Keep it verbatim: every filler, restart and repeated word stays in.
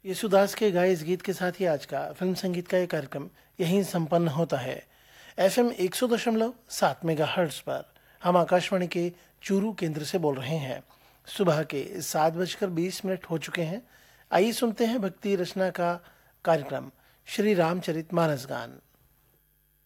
यशुदास के गाए इस गीत के साथ ही आज का फिल्म संगीत का ये कार्यक्रम यहीं संपन्न होता है। एफ एम एक सौ दशमलव सात मेगा हर्ट्ज पर हम आकाशवाणी के चूरू केंद्र से बोल रहे हैं। सुबह के सात बजकर बीस मिनट हो चुके हैं। आइए सुनते हैं भक्ति रचना का कार्यक्रम श्री रामचरित मानस गान।